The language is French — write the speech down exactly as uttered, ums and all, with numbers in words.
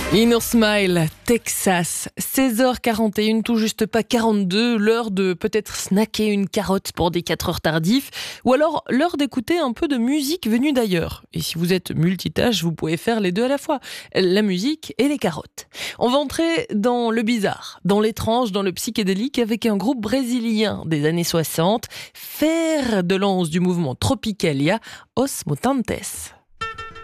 Inner Smile, Texas, seize heures quarante et une, tout juste pas quarante-deux, l'heure de peut-être snacker une carotte pour des quatre heures tardifs, ou alors l'heure d'écouter un peu de musique venue d'ailleurs. Et si vous êtes multitâche, vous pouvez faire les deux à la fois, la musique et les carottes. On va entrer dans le bizarre, dans l'étrange, dans le psychédélique avec un groupe brésilien des années soixante, fer de lance du mouvement Tropicalia, Os Mutantes.